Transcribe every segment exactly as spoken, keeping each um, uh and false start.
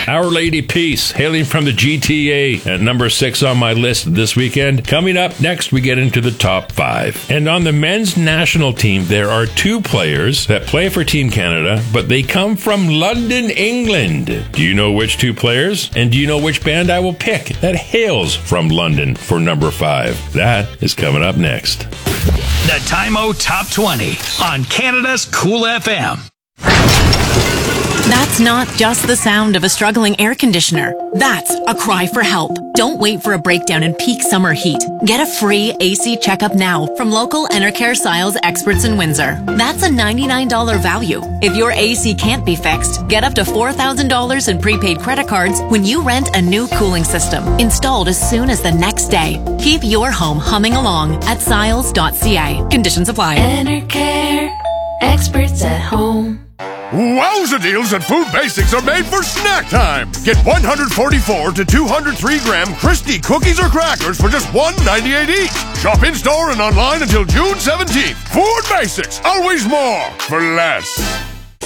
Our Lady Peace, hailing from the G T A, at number six on my list this weekend. Coming up next, we get into the top five. And on the men's national team, there are two players that play for Team Canada, but they come from London, England. Do you know which two players? And do you know which band I will pick that hails from London for number five? That is coming up next. The Time-O Top twenty on Canada's Cool F M. That's not just the sound of a struggling air conditioner. That's a cry for help. Don't wait for a breakdown in peak summer heat. Get a free A C checkup now from local Enercare Siles experts in Windsor. That's a ninety-nine dollars value. If your A C can't be fixed, get up to four thousand dollars in prepaid credit cards when you rent a new cooling system, installed as soon as the next day. Keep your home humming along at siles dot c a. Conditions apply. Enercare, experts at home. Wowza deals at Food Basics are made for snack time. Get one hundred forty-four to two hundred three gram Christie cookies or crackers for just one ninety-eight each. Shop in store and online until June seventeenth. Food Basics, always more for less.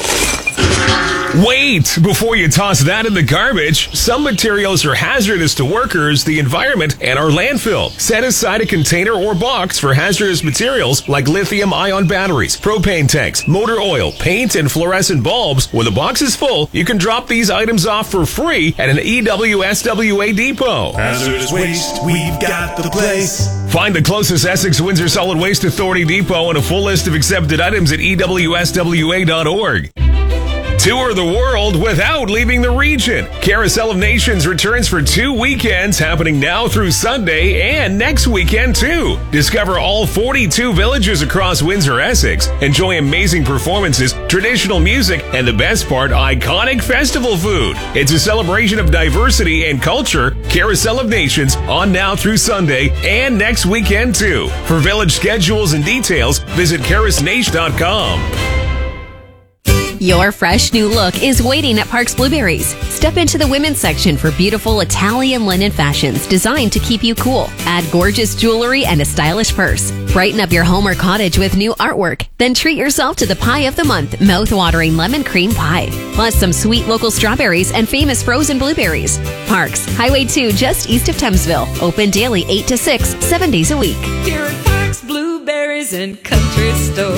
Wait! Before you toss that in the garbage, some materials are hazardous to workers, the environment, and our landfill. Set aside a container or box for hazardous materials like lithium-ion batteries, propane tanks, motor oil, paint, and fluorescent bulbs. When the box is full, you can drop these items off for free at an E W S W A depot. Hazardous waste, we've got the place. Find the closest Essex Windsor Solid Waste Authority depot and a full list of accepted items at E W S W A dot org. Tour the world without leaving the region. Carousel of Nations returns for two weekends, happening now through Sunday and next weekend too. Discover all forty-two villages across Windsor, Essex. Enjoy amazing performances, traditional music, and the best part, iconic festival food. It's a celebration of diversity and culture. Carousel of Nations on now through Sunday and next weekend too. For village schedules and details, visit caris nation dot com. Your fresh new look is waiting at Parks Blueberries. Step into the women's section for beautiful Italian linen fashions designed to keep you cool. Add gorgeous jewelry and a stylish purse. Brighten up your home or cottage with new artwork. Then treat yourself to the pie of the month, mouth-watering lemon cream pie. Plus some sweet local strawberries and famous frozen blueberries. Parks, Highway two just east of Thamesville. Open daily eight to six, seven days a week. Here at Parks Blueberries and Country Store.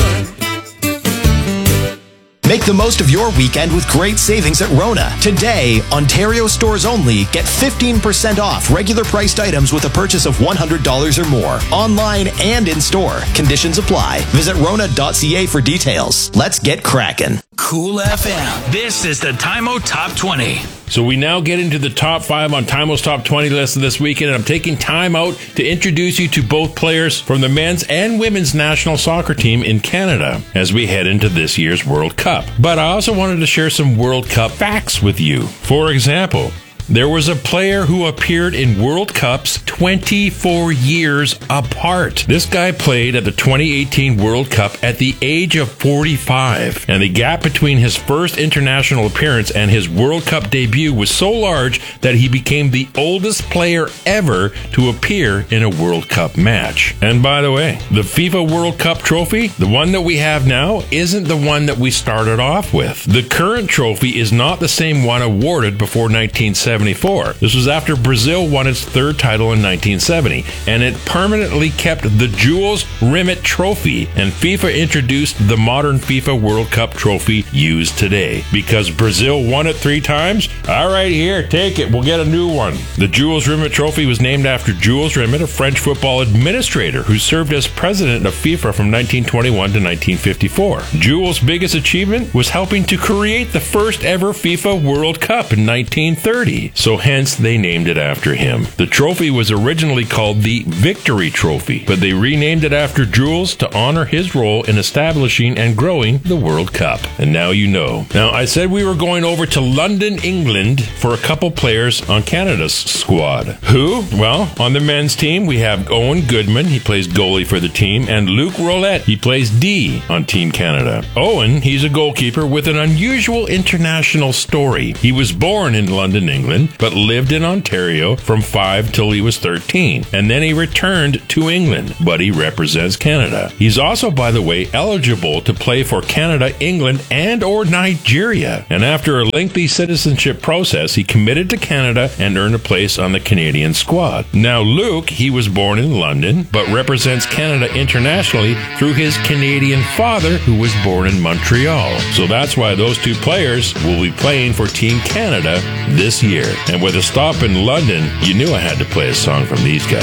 Make the most of your weekend with great savings at Rona. Today, Ontario stores only get fifteen percent off regular priced items with a purchase of one hundred dollars or more. Online and in store. Conditions apply. Visit rona dot c a for details. Let's get cracking. Cool F M. This is the Time-O Top twenty. So we now get into the top five on Time-O's Top twenty list this weekend, and I'm taking time out to introduce you to both players from the men's and women's national soccer team in Canada as we head into this year's World Cup. But I also wanted to share some World Cup facts with you. For example, there was a player who appeared in World Cups twenty-four years apart. This guy played at the twenty eighteen World Cup at the age of forty-five. And the gap between his first international appearance and his World Cup debut was so large that he became the oldest player ever to appear in a World Cup match. And by the way, the FIFA World Cup trophy, the one that we have now, isn't the one that we started off with. The current trophy is not the same one awarded before nineteen seventy-four. This was after Brazil won its third title in nineteen seventy, and it permanently kept the Jules Rimet Trophy, and FIFA introduced the modern FIFA World Cup trophy used today. Because Brazil won it three times? All right, here, take it. We'll get a new one. The Jules Rimet Trophy was named after Jules Rimet, a French football administrator who served as president of FIFA from nineteen twenty-one to nineteen fifty-four. Jules' biggest achievement was helping to create the first ever FIFA World Cup in nineteen thirty. So hence they named it after him. The trophy was originally called the Victory Trophy, but they renamed it after Jules to honor his role in establishing and growing the World Cup. And now you know. Now, I said we were going over to London, England for a couple players on Canada's squad. Who? Well, on the men's team, we have Owen Goodman. He plays goalie for the team. And Luke Roulette. He plays D on Team Canada. Owen, he's a goalkeeper with an unusual international story. He was born in London, England, England, but lived in Ontario from five till he was thirteen. And then he returned to England, but he represents Canada. He's also, by the way, eligible to play for Canada, England, and or Nigeria. And after a lengthy citizenship process, he committed to Canada and earned a place on the Canadian squad. Now, Luke, he was born in London, but represents Canada internationally through his Canadian father, who was born in Montreal. So that's why those two players will be playing for Team Canada this year. And with a stop in London, you knew I had to play a song from these guys.